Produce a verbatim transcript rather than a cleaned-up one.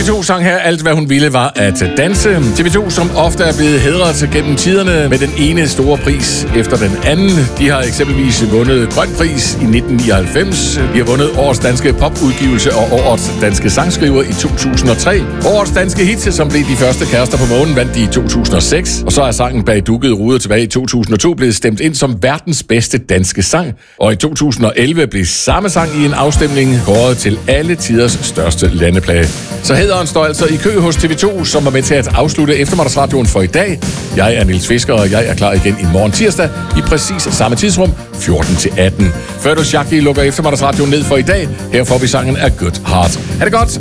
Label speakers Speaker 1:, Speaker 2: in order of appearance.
Speaker 1: V to sang her, alt hvad hun ville var at danse. T V to, som ofte er blevet hædret gennem tiderne med den ene store pris efter den anden. De har eksempelvis vundet Grøn Pris i nitten nioghalvfems. De har vundet Årets Danske Popudgivelse og Årets Danske Sangskriver i to tusind og tre. Årets Danske Hit, som blev de første kærester på månen, vandt de i to tusind og seks. Og så er sangen Bag Dukkede Ruder tilbage i to tusind og to blevet stemt ind som verdens bedste danske sang. Og i to tusind og elleve blev samme sang i en afstemning kåret til alle tiders største landeplage. Så hæderen står altså i kø hos T V to, som var med til at afslutte eftermiddagsradioen for i dag. Jeg er Niels Fisker, og jeg er klar igen i morgen tirsdag i præcis samme tidsrum, fjorten til atten. Før du Shaggy lukker eftermiddagsradioen ned for i dag, her får vi sangen A Good Heart. Ha' det godt!